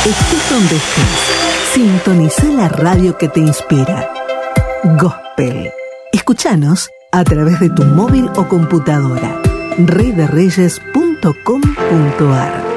Estés donde estés, sintoniza la radio que te inspira. Gospel. Escúchanos a través de tu móvil o computadora. reydereyes.com.ar